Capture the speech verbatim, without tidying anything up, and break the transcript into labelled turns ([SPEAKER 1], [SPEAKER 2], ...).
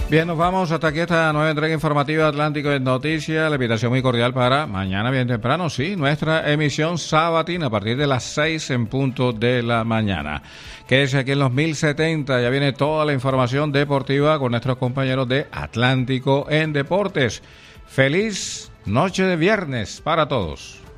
[SPEAKER 1] Bien, nos vamos hasta aquí esta nueva entrega informativa Atlántico en Noticias. La invitación muy cordial para mañana bien temprano, sí, nuestra emisión sabatina a partir de las seis en punto de la mañana. Quédese aquí en los mil setenta, ya viene toda la información deportiva con nuestros compañeros de Atlántico en Deportes. Feliz noche de viernes para todos.